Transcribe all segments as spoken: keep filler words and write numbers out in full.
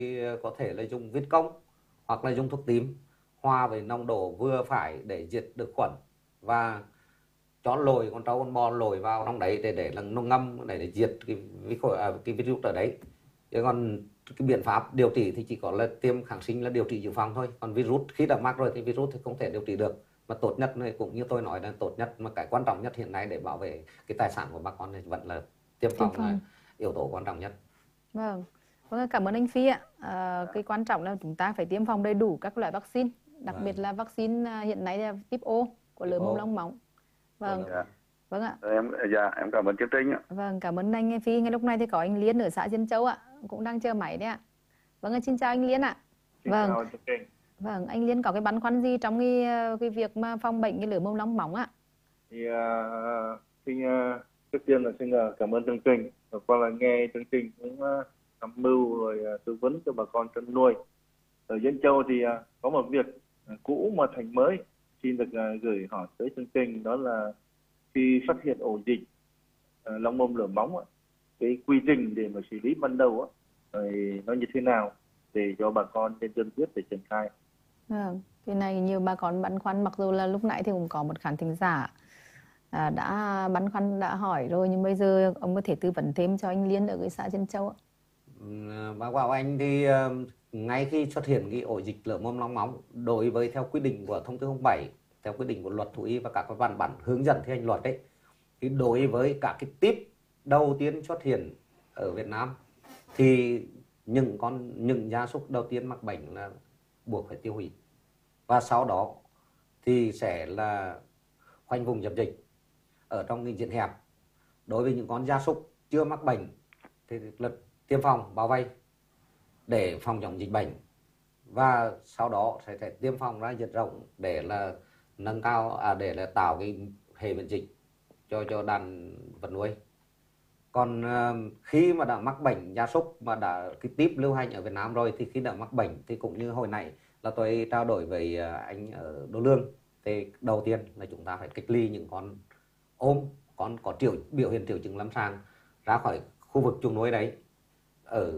thì có thể là dùng vít công hoặc là dùng thuốc tím hòa với nồng độ vừa phải để diệt được khuẩn và cho lồi con trâu con bò lồi vào trong đấy để để là nó ngâm để, để diệt cái vi khuẩn à, cái virus ở đấy. Chứ còn cái biện pháp điều trị thì chỉ có là tiêm kháng sinh là điều trị dự phòng thôi. Còn virus khi đã mắc rồi thì virus thì không thể điều trị được. Mà tốt nhất này cũng như tôi nói là tốt nhất mà cái quan trọng nhất hiện nay để bảo vệ cái tài sản của bà con thì vẫn là tiêm phòng, phòng là yếu tố quan trọng nhất. Vâng, vâng cảm ơn anh Phi ạ. À, cái quan trọng là chúng ta phải tiêm phòng đầy đủ các loại vaccine, đặc vâng. biệt là vaccine hiện nay là típ O của lở mồm long móng. Vâng. Dạ. Vâng ạ. Em dạ em cảm ơn chương trình ạ. Vâng, cảm ơn anh Phi. Ngay lúc này thì có anh Liên ở xã Diên Châu ạ, cũng đang chờ máy đấy ạ. Vâng, xin chào anh Liên ạ. Xin vâng. chào chương trình. Vâng, anh Liên có cái băn khoăn gì trong cái cái việc mà phòng bệnh cái lở mồm long móng ạ? Thì uh, xin uh, trước tiên là xin uh, cảm ơn chương trình. Và qua là nghe chương trình cũng uh, tham mưu rồi uh, tư vấn cho bà con chăn nuôi. Ở Diên Châu thì uh, có một việc uh, cũ mà thành mới xin được uh, gửi hỏi tới chương trình, đó là khi phát hiện ổ dịch uh, long mồm lở móng uh, cái quy trình để mà xử lý ban đầu uh, rồi nó như thế nào để cho bà con nhân dân biết để triển khai. Vâng, cái này nhiều bà con băn khoăn, mặc dù là lúc nãy thì cũng có một khán thính giả à, đã băn khoăn đã hỏi rồi, nhưng bây giờ ông có thể tư vấn thêm cho anh Liên ở cái xã Diên Châu ạ? Báo cáo anh thì ngay khi xuất hiện cái ổ dịch lở mồm long móng, đối với theo quy định của thông tư không bảy, theo quy định của luật thú y và các văn bản hướng dẫn thi hành luật đấy, thì đối với các cái típ đầu tiên xuất hiện ở Việt Nam thì những con những gia súc đầu tiên mắc bệnh là buộc phải tiêu hủy, và sau đó thì sẽ là khoanh vùng dập dịch ở trong cái diện hẹp. Đối với những con gia súc chưa mắc bệnh thì là tiêm phòng bao vây để phòng chống dịch bệnh, và sau đó sẽ, sẽ tiêm phòng ra diện rộng để là nâng cao à, để là tạo cái hệ miễn dịch cho cho đàn vật nuôi. Còn uh, khi mà đã mắc bệnh gia súc mà đã cái típ lưu hành ở Việt Nam rồi thì khi đã mắc bệnh thì cũng như hồi nãy là tôi trao đổi với uh, anh ở Đô Lương, thì đầu tiên là chúng ta phải cách ly những con ôm, con có triệu biểu hiện triệu chứng lâm sàng ra khỏi khu vực chuồng nuôi đấy, ở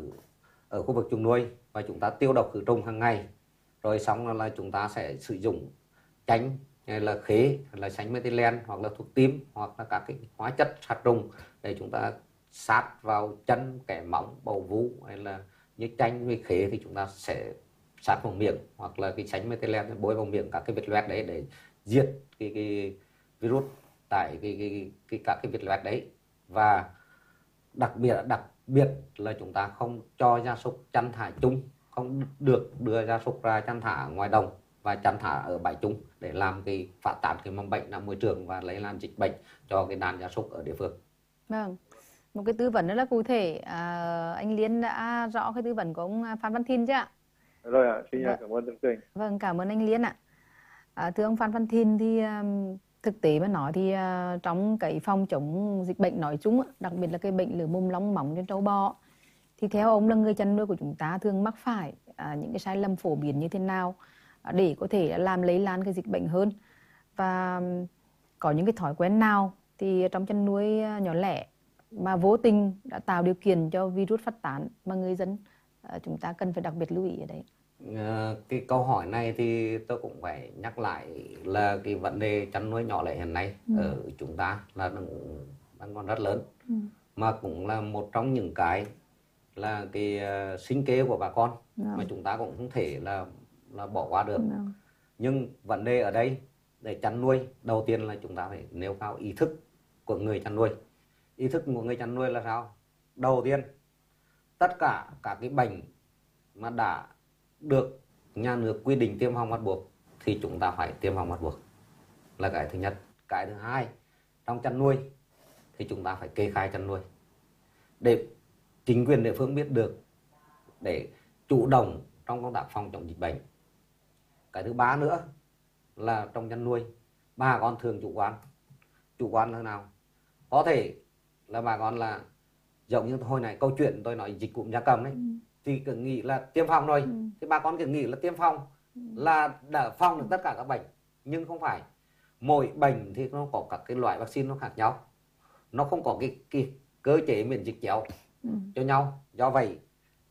ở khu vực chuồng nuôi, và chúng ta tiêu độc khử trùng hàng ngày. Rồi xong là chúng ta sẽ sử dụng chanh hay là khế hay là xanh methylene hoặc là thuốc tím hoặc là các cái hóa chất sát trùng để chúng ta sát vào chân, kẽ móng, bầu vú, hay là như chanh với khế thì chúng ta sẽ sát vào miệng, hoặc là cái xanh methylene bôi vào miệng các cái vết loét đấy để diệt cái, cái virus tại cái, cái, cái các cái vết loét đấy. Và đặc biệt đặc biệt là chúng ta không cho gia súc chăn thả chung, không được đưa gia súc ra chăn thả ngoài đồng và chăn thả ở bãi chung để làm cái phát tán cái mầm bệnh ra môi trường và lây lan dịch bệnh cho cái đàn gia súc ở địa phương. Vâng, một cái tư vấn rất là cụ thể. À, anh Liên đã rõ cái tư vấn của ông Phan Văn Thìn chứ ạ? Rồi ạ, xin vâng. cảm ơn chương trình. Vâng, cảm ơn anh Liên ạ. À, thưa ông Phan Văn Thìn, thì um, thực tế mà nói thì uh, trong cái phòng chống dịch bệnh nói chung, đặc biệt là cái bệnh lở mồm long móng trên trâu bò, thì theo ông là người chăn nuôi của chúng ta thường mắc phải uh, những cái sai lầm phổ biến như thế nào uh, để có thể làm lây lan cái dịch bệnh hơn, và um, có những cái thói quen nào thì trong chăn nuôi uh, nhỏ lẻ mà vô tình đã tạo điều kiện cho virus phát tán mà người dân uh, chúng ta cần phải đặc biệt lưu ý ở đấy? À, cái câu hỏi này thì tôi cũng phải nhắc lại là cái vấn đề chăn nuôi nhỏ lẻ hiện nay ừ. ở chúng ta là đang, đang còn rất lớn, ừ. mà cũng là một trong những cái là cái uh, sinh kế của bà con, ừ. mà chúng ta cũng không thể là là bỏ qua được. ừ. Nhưng vấn đề ở đây để chăn nuôi, đầu tiên là chúng ta phải nêu cao ý thức của người chăn nuôi. Ý thức của người chăn nuôi là sao? Đầu tiên, tất cả các cái bệnh mà đã được nhà nước quy định tiêm phòng bắt buộc thì chúng ta phải tiêm phòng bắt buộc, là cái thứ nhất. Cái thứ hai, trong chăn nuôi thì chúng ta phải kê khai chăn nuôi để chính quyền địa phương biết được để chủ động trong công tác phòng chống dịch bệnh. Cái thứ ba nữa là trong chăn nuôi bà con thường chủ quan. Chủ quan là nào? Có thể là bà con là giống như hồi này câu chuyện tôi nói dịch cúm gia cầm đấy, ừ. thì cứ nghĩ là tiêm phòng rồi, ừ. thì bà con cứ nghĩ là tiêm phòng ừ. là đã phòng được tất cả các bệnh, nhưng không phải. Mỗi bệnh thì nó có các cái loại vaccine nó khác nhau, nó không có cái, cái cơ chế miễn dịch chéo ừ. cho nhau. Do vậy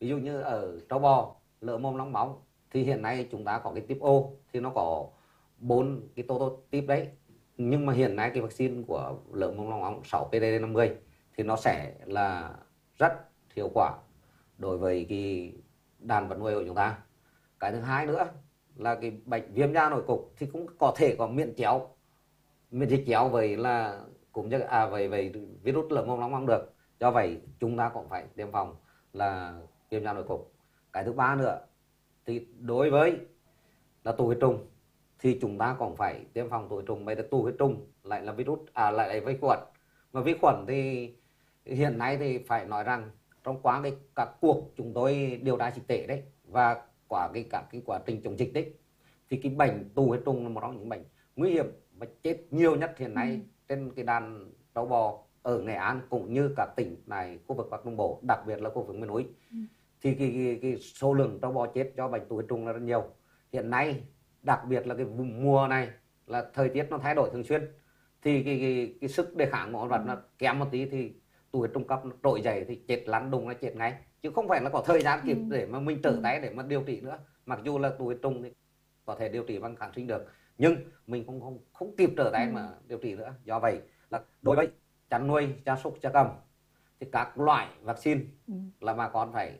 Ví dụ như ở trâu bò, lở mồm long móng thì hiện nay chúng ta có cái type O thì nó có bốn cái prototype đấy, nhưng mà hiện nay cái vaccine của lở mồm long móng sáu P D D năm mươi thì nó sẽ là rất hiệu quả đối với cái đàn vật nuôi của chúng ta. Cái thứ hai nữa là cái bệnh viêm da nổi cục thì cũng có thể có miễn chéo, miễn dịch chéo với là cũng như à về về virus lở mồm long móng được. Do vậy chúng ta cũng phải tiêm phòng là viêm da nổi cục. Cái thứ ba nữa thì đối với là tụ huyết trùng thì chúng ta cũng phải tiêm phòng tụ huyết trùng. Bây giờ tụ huyết trùng lại là virus à lại là vi khuẩn, mà vi khuẩn thì hiện nay thì phải nói rằng trong quá cái các cuộc chúng tôi điều tra dịch tễ đấy và qua cái các cái quá trình chống dịch đấy thì cái bệnh tụ huyết trùng là một trong những bệnh nguy hiểm và chết nhiều nhất hiện nay ừ. trên cái đàn trâu bò ở Nghệ An cũng như các tỉnh này khu vực Bắc Trung Bộ, đặc biệt là khu vực miền núi. ừ. Thì cái, cái, cái số lượng trâu bò chết do bệnh tụ huyết trùng là rất nhiều. Hiện nay đặc biệt là cái vùng mùa này là thời tiết nó thay đổi thường xuyên thì cái, cái, cái sức đề kháng của con vật nó kém một tí thì tụ huyết trùng cấp trỗi dậy thì chết lăn đùng là chết ngay, chứ không phải là có thời gian kịp ừ. để mà mình trở tay để mà điều trị nữa. Mặc dù là tụ huyết trùng thì có thể điều trị bằng kháng sinh được, nhưng mình không không không kịp trở tay ừ. mà điều trị nữa. Do vậy là đối với chăn nuôi gia súc gia cầm thì các loại vaccine ừ. là bà con phải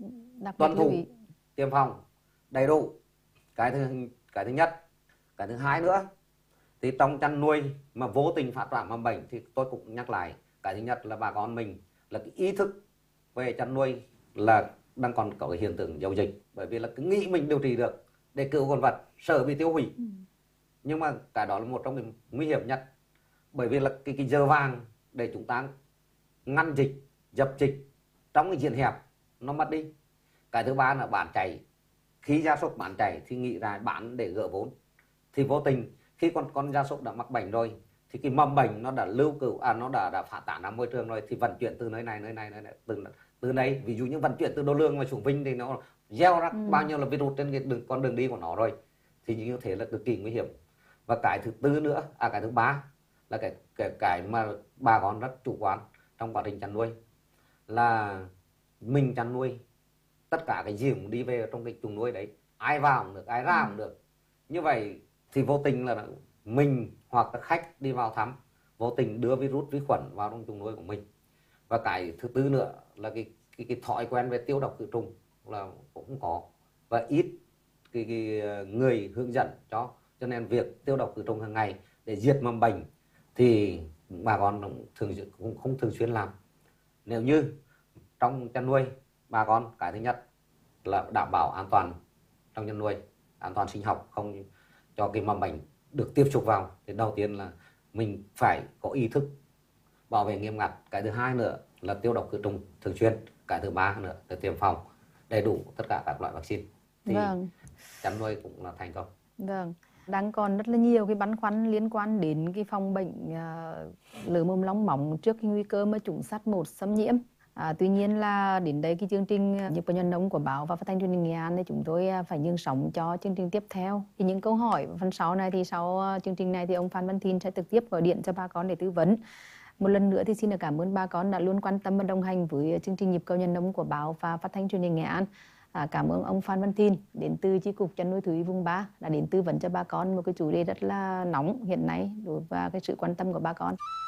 tuân thủ tiêm phòng đầy đủ. Cái thứ cái thứ nhất. Cái thứ hai nữa thì trong chăn nuôi mà vô tình phát triển mầm bệnh thì tôi cũng nhắc lại, cái thứ nhất là bà con mình là cái ý thức về chăn nuôi là đang còn có cái hiện tượng giấu dịch, bởi vì là cứ nghĩ mình điều trị được để cứu con vật, sợ bị tiêu hủy. ừ. Nhưng mà cái đó là một trong những nguy hiểm nhất, bởi vì là cái, cái giờ vàng để chúng ta ngăn dịch, dập dịch trong cái diện hẹp nó mất đi. Cái thứ ba là bán chạy, khi gia súc bán chạy thì nghĩ ra bán để gỡ vốn, thì vô tình khi con con gia súc đã mắc bệnh rồi thì cái mầm bệnh nó đã lưu cữu à nó đã đã phát tán ra môi trường rồi, thì vận chuyển từ nơi này nơi này nơi này từ từ đấy, ví dụ như vận chuyển từ Đô Lương mà xuống Vinh thì nó gieo ra ừ. bao nhiêu là virus trên cái đường, con đường đi của nó rồi, thì như thế là cực kỳ nguy hiểm. Và cái thứ tư nữa à cái thứ ba là cái cái cái mà bà con rất chủ quan trong quá trình chăn nuôi là mình chăn nuôi tất cả cái gì cũng đi về trong cái chuồng nuôi đấy, ai vào cũng được, ai ra cũng được. Như vậy thì vô tình là mình hoặc là khách đi vào thăm vô tình đưa virus vi khuẩn vào trong chuồng nuôi của mình. Và cái thứ tư nữa là cái cái, cái thói quen về tiêu độc khử trùng là cũng không có, và ít cái, cái người hướng dẫn cho, cho nên việc tiêu độc khử trùng hàng ngày để diệt mầm bệnh thì bà con thường cũng không thường xuyên làm. Nếu như trong chăn nuôi bà con, cái thứ nhất là đảm bảo an toàn trong chăn nuôi, an toàn sinh học, không cho cái mầm bệnh được tiếp xúc vào, thì đầu tiên là mình phải có ý thức bảo vệ nghiêm ngặt. Cái thứ hai nữa là tiêu độc khử trùng thường xuyên. Cái thứ ba nữa là tiêm phòng đầy đủ tất cả các loại vaccine thì vâng. chăn nuôi cũng là thành công. Vâng, đang còn rất là nhiều cái băn khoăn liên quan đến cái phòng bệnh uh, lở mồm long móng trước cái nguy cơ mà chủng sắt một xâm nhiễm. À, tuy nhiên là đến đây cái chương trình Nhịp cầu nhân nông của báo và phát thanh truyền hình Nghệ An thì chúng tôi phải nhường sóng cho chương trình tiếp theo. Thì những câu hỏi phần sau này thì sau chương trình này thì ông Phan Văn Thìn sẽ trực tiếp gọi điện cho bà con để tư vấn. Một lần nữa thì xin được cảm ơn bà con đã luôn quan tâm và đồng hành với chương trình Nhịp cầu nhân nông của báo và phát thanh truyền hình Nghệ An. À, cảm ơn ông Phan Văn Thìn đến từ chi cục chăn nuôi thú y vùng ba đã đến tư vấn cho bà con một cái chủ đề rất là nóng hiện nay đối với cái sự quan tâm của bà con.